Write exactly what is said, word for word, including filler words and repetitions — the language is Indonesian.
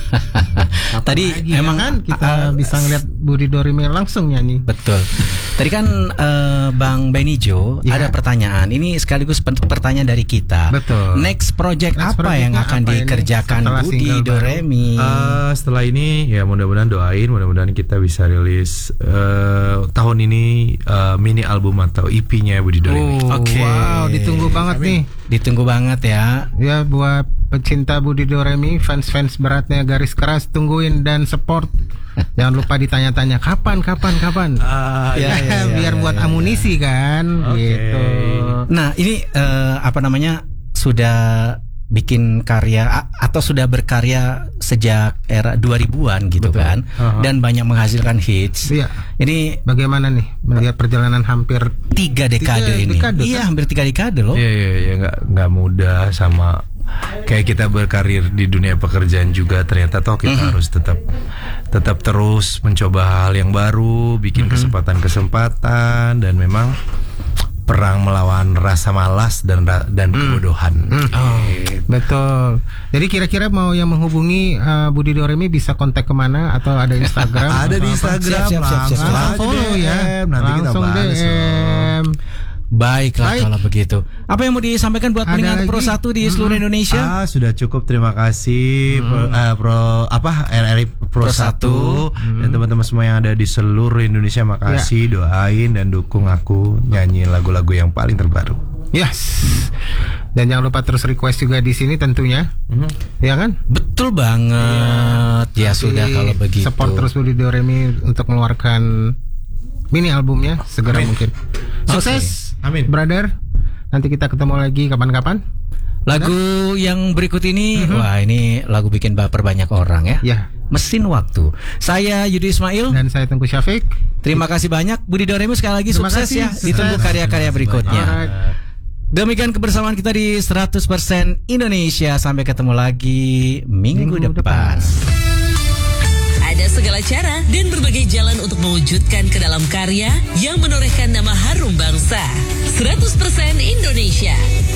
Tadi lagi, emang ya kan kita uh, bisa ngeliat Budi Doremi langsung nyanyi. Betul. Tadi kan uh, Bang Benijo ya. ada pertanyaan. Ini sekaligus pertanyaan dari kita. Betul. Next project Next apa yang akan dikerjakan Budi Doremi? Uh, setelah ini ya mudah-mudahan doain, mudah-mudahan kita bisa rilis uh, tahun ini uh, mini album atau E P-nya Budi Doremi. Oh, Oke. Okay. Wow, ditunggu banget Amin. nih. Ditunggu banget ya. Ya buat pecinta Budi Doremi, fans-fans beratnya garis keras, tungguin dan support. Jangan lupa ditanya-tanya kapan, kapan, kapan. Uh, ya, ya, ya, biar ya, buat ya, amunisi kan, okay. gitu. Nah ini uh, apa namanya sudah bikin karya a- atau sudah berkarya sejak era dua ribuan gitu. Betul. Kan, uh-huh. Dan banyak menghasilkan hits. Iya. Ini bagaimana nih melihat perjalanan hampir tiga dekade tiga ini? Dekade, iya, kan? hampir tiga dekade loh. Iya, iya, iya, nggak nggak mudah sama. Kayak kita berkarir di dunia pekerjaan juga ternyata toh kita mm-hmm. harus tetap tetap terus mencoba hal yang baru, bikin mm-hmm. kesempatan-kesempatan dan memang perang melawan rasa malas dan dan mm. kebodohan. Mm. Oh, betul. Jadi kira-kira mau yang menghubungi uh, Budi Doremi bisa kontak kemana atau ada Instagram? Ada di Instagram, siap, siap, siap, siap. langsung follow ya, nanti langsung kita bahas. D M. Baiklah Baik. kalau begitu. Apa yang mau disampaikan buat Ada pendengar lagi? Pro satu di seluruh Mm-hmm. Indonesia? Ah, sudah cukup. Terima kasih Hmm. pro, uh, pro apa R R I Pro, Pro satu Hmm. dan teman-teman semua yang ada di seluruh Indonesia. Makasih, doain dan dukung aku nyanyi lagu-lagu yang paling terbaru. Yes. Dan jangan lupa terus request juga di sini tentunya. Mm-hmm. Ya kan? Betul banget. Ya, ya sudah kalau begitu. Support terus Budi Doremi untuk mengeluarkan mini albumnya segera Amin. mungkin. Sukses. Okay. Amin. Brother. Nanti kita ketemu lagi kapan-kapan. Lagu yang berikut ini, Mm-hmm. wah ini lagu bikin baper banyak orang ya. Ya. Mesin Waktu. Saya Yudi Ismail. Dan saya Tengku Syafiq. Terima kasih banyak Budi Doremi, sekali lagi Terima sukses kasih, ya. sukses. Ditunggu karya-karya berikutnya. Alright. Demikian kebersamaan kita di seratus persen Indonesia. Sampai ketemu lagi minggu, minggu depan. depan. Ada segala cara dan berbagai jalan untuk mewujudkan ke dalam karya yang menorehkan nama harum bangsa. seratus persen Indonesia.